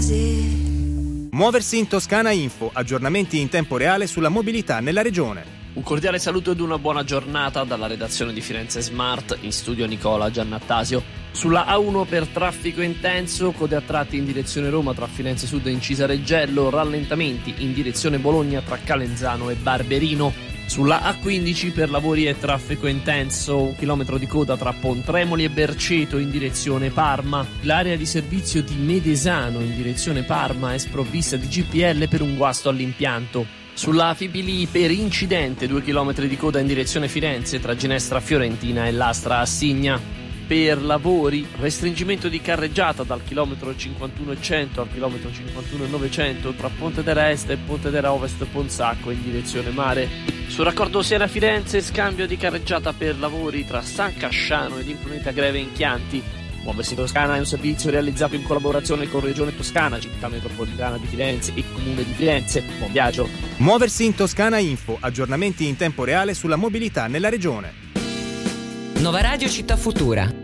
base. Muoversi in Toscana Info, aggiornamenti in tempo reale sulla mobilità nella regione. Un cordiale saluto ed una buona giornata dalla redazione di Firenze Smart, in studio Nicola Giannattasio. Sulla A1 per traffico intenso, code a tratti in direzione Roma tra Firenze Sud e Incisa Reggello, rallentamenti in direzione Bologna tra Calenzano e Barberino. Sulla A15 per lavori e traffico intenso, 1 chilometro di coda tra Pontremoli e Berceto in direzione Parma. L'area di servizio di Medesano in direzione Parma è sprovvista di GPL per un guasto all'impianto. Sulla Fibili per incidente, 2 chilometri di coda in direzione Firenze tra Ginestra Fiorentina e Lastra Assigna. Per lavori, restringimento di carreggiata dal chilometro 51,100 al chilometro 51,900 tra Pontedera Est e Pontedera Ovest Ponsacco in direzione mare. Sul raccordo Siena-Firenze, scambio di carreggiata per lavori tra San Casciano ed Imprunita Greve in Chianti. Muoversi in Toscana è un servizio realizzato in collaborazione con Regione Toscana, Città Metropolitana di Firenze e Comune di Firenze. Buon viaggio! Muoversi in Toscana Info, aggiornamenti in tempo reale sulla mobilità nella regione. Nova Radio Città Futura.